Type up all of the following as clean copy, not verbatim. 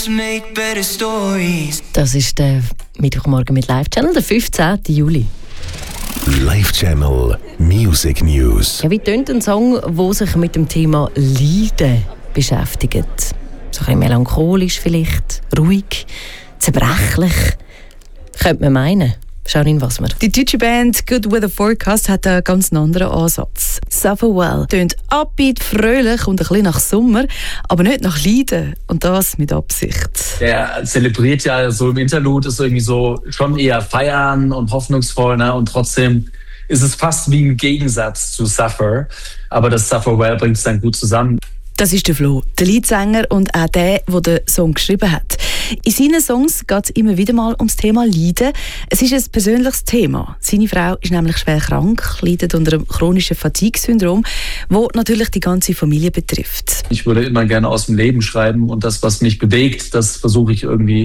Das ist der Mittwochmorgen mit Live Channel, der 15. Juli. Live Channel Music News. Ja, wie tönt ein Song, der sich mit dem Thema Leiden beschäftigt? So ein bisschen melancholisch vielleicht, ruhig, zerbrechlich. Könnte man meinen. Sharin Wasmer. Die deutsche Band Good Weather Forecast hat einen ganz anderen Ansatz. Suffer Well tönt upbeat, fröhlich und ein bisschen nach Sommer, aber nicht nach Leiden. Und das mit Absicht. Der zelebriert ja so im Interlude, ist irgendwie so schon eher feiern und hoffnungsvoll, ne? Und trotzdem ist es fast wie ein Gegensatz zu Suffer. Aber das Suffer Well bringt es dann gut zusammen. Das ist der Flo, der Leadsänger und auch der den Song geschrieben hat. In seinen Songs geht es immer wieder mal ums Thema Leiden. Es ist ein persönliches Thema. Seine Frau ist nämlich schwer krank, leidet unter einem chronischen Fatigue-Syndrom, das natürlich die ganze Familie betrifft. Ich würde immer gerne aus dem Leben schreiben und das, was mich bewegt, das versuche ich irgendwie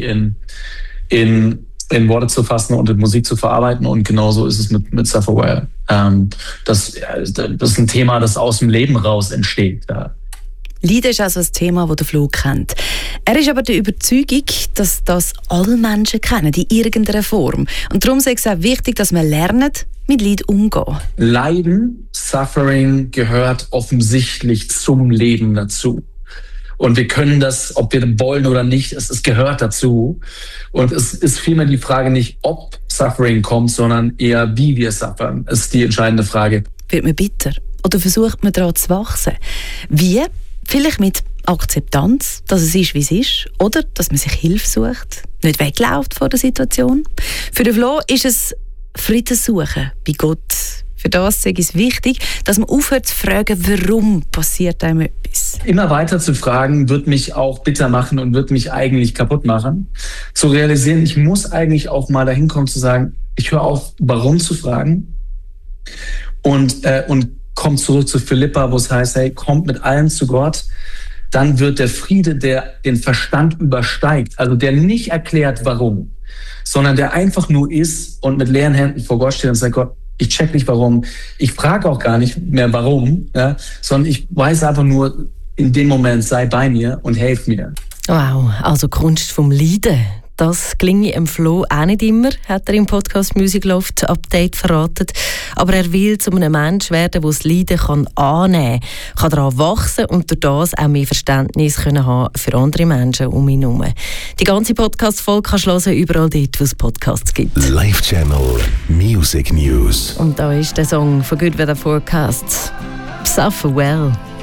in Worte zu fassen und in Musik zu verarbeiten. Und genauso ist es mit Suffer Well. Das ist ein Thema, das aus dem Leben raus entsteht. Ja. Leiden ist also ein Thema, das der Flo kennt. Er ist aber der Überzeugung, dass das alle Menschen kennen, in irgendeiner Form. Und darum ist es auch wichtig, dass man lernt, mit Leid umzugehen. Leiden, Suffering gehört offensichtlich zum Leben dazu. Und wir können das, ob wir wollen oder nicht, es gehört dazu. Und es ist vielmehr die Frage nicht, ob Suffering kommt, sondern eher, wie wir suffern, ist die entscheidende Frage. Wird man bitter? Oder versucht man daran zu wachsen? Wie? Vielleicht mit Akzeptanz, dass es ist, wie es ist. Oder dass man sich Hilfe sucht, nicht wegläuft vor der Situation. Für den Flo ist es Frieden suchen bei Gott. Für das ist es wichtig, dass man aufhört zu fragen, warum passiert einem etwas. Immer weiter zu fragen, wird mich auch bitter machen und wird mich eigentlich kaputt machen. Zu realisieren, ich muss eigentlich auch mal dahin kommen zu sagen, ich höre auf, warum zu fragen. Und kommt zurück zu Philippa, wo es heißt, hey, kommt mit allem zu Gott, dann wird der Friede, der den Verstand übersteigt, also der nicht erklärt, warum, sondern der einfach nur ist und mit leeren Händen vor Gott steht und sagt, Gott, ich check nicht warum, ich frage auch gar nicht mehr warum, ja, sondern ich weiß einfach nur, in dem Moment sei bei mir und helf mir. Wow, also Kunst vom Leiden. Das gelinge dem Flo auch nicht immer, hat er im Podcast Music Loft Update verraten. Aber er will zu einem Mensch werden, der das Leiden annehmen kann daran wachsen und durch das auch mehr Verständnis haben für andere Menschen um ihn herum. Die ganze Podcast-Folge kannst du hören, überall dort, wo es Podcasts gibt. Live Channel Music News. Und da ist der Song von Good Weather Forecast. Suffer Well.